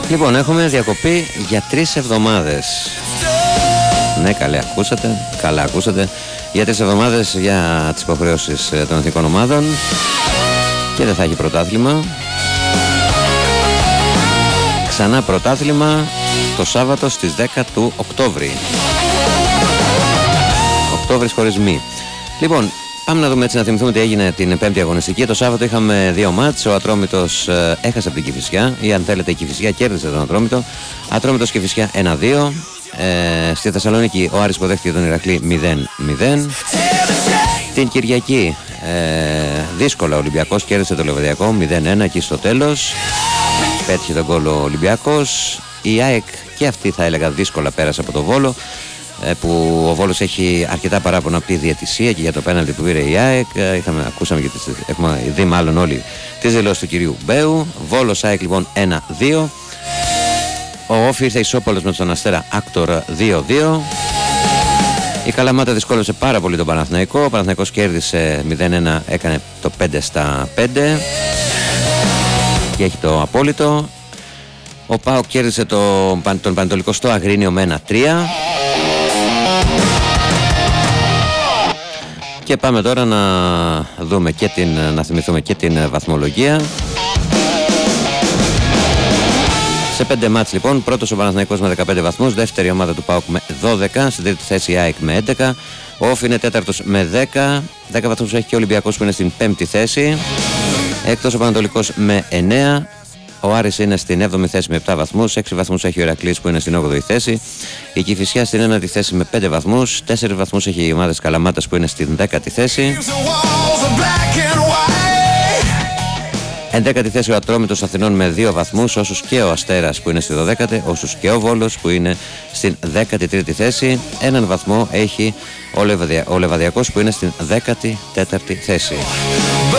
Λοιπόν, έχουμε διακοπή για 3 εβδομάδες. Ναι, καλά ακούσατε. Για 3 εβδομάδες για τις υποχρεώσεις των εθνικών ομάδων. Και δεν θα έχει πρωτάθλημα. Ξανά πρωτάθλημα το Σάββατο στις 10 του Οκτώβρη. Οκτώβρης χωρίς μη. Λοιπόν, πάμε να δούμε έτσι, να θυμηθούμε τι έγινε την 5η αγωνιστική. Το Σάββατο είχαμε 2 μάτς. Ο Ατρόμητος έχασε από την Κηφισιά, ή αν θέλετε η Κηφισιά κέρδισε τον Ατρόμητο. Ατρόμητος Κηφισιά 1-2. Στη Θεσσαλονίκη ο Άρης υποδέχτηκε τον Ηρακλή 0-0. Την Κυριακή δύσκολα ο Ολυμπιακός κέρδισε το Λεβαδιακό 0-1 εκεί στο τέλος. Πέτυχε τον γκολ ο Ολυμπιακός. Η ΑΕΚ και αυτή θα έλεγα δύσκολα πέρασε από το Βόλο, που ο Βόλος έχει αρκετά παράπονα από τη διαιτησία και για το πέναλτι που πήρε η ΑΕΚ. Ακούσαμε και έχουμε δει μάλλον όλοι τις δηλώσεις του κυρίου Μπέου. Βόλος ΑΕΚ λοιπόν 1-2. Ο Όφη ήρθε ισόπαλος με τον Αστέρα Άκτορ 2-2. Η Καλαμάτα δυσκόλεψε πάρα πολύ τον Παναθηναϊκό. Ο Παναθηναϊκός κέρδισε 0-1, έκανε το 5-5 και έχει το απόλυτο. Ο ΠΑΟΚ κέρδισε τον Πανετολικό στο Αγρίνιο με 1-3. Και πάμε τώρα να δούμε και να θυμηθούμε και την βαθμολογία. Σε 5 μάτς λοιπόν, πρώτος ο Παναθηναϊκός με 15 βαθμούς, δεύτερη ομάδα του ΠΑΟΚ με 12, στην τρίτη θέση η ΑΕΚ με 11, ο Όφη είναι τέταρτος με 10 βαθμούς έχει και ο Ολυμπιακός που είναι στην 5η θέση, έκτος ο Πανατολικός με 9, ο Άρης είναι στην 7η θέση με 7 βαθμούς, 6 βαθμούς έχει ο Ηρακλής που είναι στην 8η θέση, η Κηφισιά στην 9η θέση με 5 βαθμούς, 4 βαθμούς έχει η ομάδα της Καλαμάτας που είναι στην 10η θέση. 11η θέση ο Ατρόμητος Αθηνών με 2 βαθμούς, όσους και ο Αστέρας που είναι στη 12η, όσους και ο Βόλος που είναι στην 13η θέση. Έναν βαθμό έχει ο Λεβαδιακός που είναι στην 14η θέση.